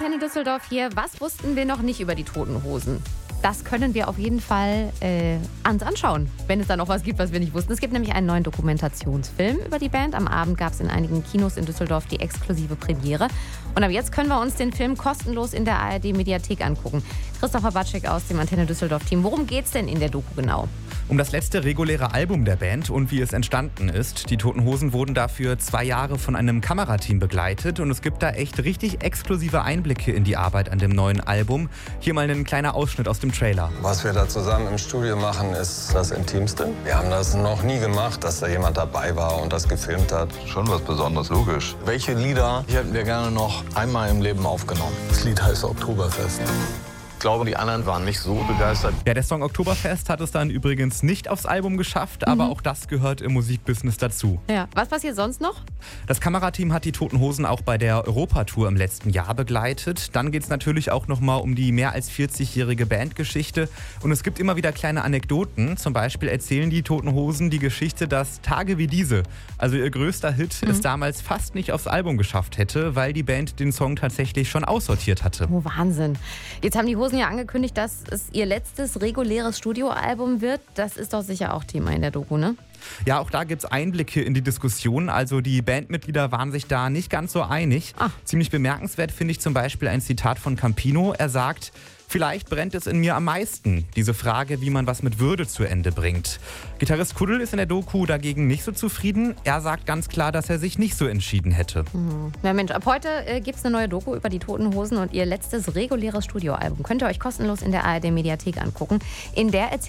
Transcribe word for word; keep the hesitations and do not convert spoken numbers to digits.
Antenne Düsseldorf hier. Was wussten wir noch nicht über die Toten Hosen? Das können wir auf jeden Fall äh, uns anschauen, wenn es da noch was gibt, was wir nicht wussten. Es gibt nämlich einen neuen Dokumentationsfilm über die Band. Am Abend gab es in einigen Kinos in Düsseldorf die exklusive Premiere. Und ab jetzt können wir uns den Film kostenlos in der A R D-Mediathek angucken. Christopher Batschek aus dem Antenne Düsseldorf-Team. Worum geht's denn in der Doku genau? Um das letzte reguläre Album der Band und wie es entstanden ist. Die Toten Hosen wurden dafür zwei Jahre von einem Kamerateam begleitet und es gibt da echt richtig exklusive Einblicke in die Arbeit an dem neuen Album. Hier mal ein kleiner Ausschnitt aus dem Trailer. Was wir da zusammen im Studio machen, ist das Intimste. Wir haben das noch nie gemacht, dass da jemand dabei war und das gefilmt hat. Schon was Besonderes, logisch. Welche Lieder hätten wir gerne noch einmal im Leben aufgenommen? Das Lied heißt Oktoberfest. Ich glaube, die anderen waren nicht so begeistert. Ja, der Song Oktoberfest hat es dann übrigens nicht aufs Album geschafft, aber Mhm. auch das gehört im Musikbusiness dazu. Ja. Was passiert sonst noch? Das Kamerateam hat die Toten Hosen auch bei der Europatour im letzten Jahr begleitet. Dann geht es natürlich auch nochmal um die mehr als vierzigjährige Bandgeschichte. Und es gibt immer wieder kleine Anekdoten. Zum Beispiel erzählen die Toten Hosen die Geschichte, dass Tage wie diese, also ihr größter Hit, Mhm. es damals fast nicht aufs Album geschafft hätte, weil die Band den Song tatsächlich schon aussortiert hatte. Oh, Wahnsinn. Jetzt haben die Hosen ja angekündigt, dass es ihr letztes reguläres Studioalbum wird. Das ist doch sicher auch Thema in der Doku, ne? Ja, auch da gibt es Einblicke in die Diskussion. Also die Bandmitglieder waren sich da nicht ganz so einig. Ah. Ziemlich bemerkenswert finde ich zum Beispiel ein Zitat von Campino. Er sagt: Vielleicht brennt es in mir am meisten. Diese Frage, wie man was mit Würde zu Ende bringt. Gitarrist Kuddel ist in der Doku dagegen nicht so zufrieden. Er sagt ganz klar, dass er sich nicht so entschieden hätte. Ja Mensch, ab heute äh, gibt es eine neue Doku über die Toten Hosen und ihr letztes reguläres Studioalbum. Könnt ihr euch kostenlos in der A R D-Mediathek angucken. In der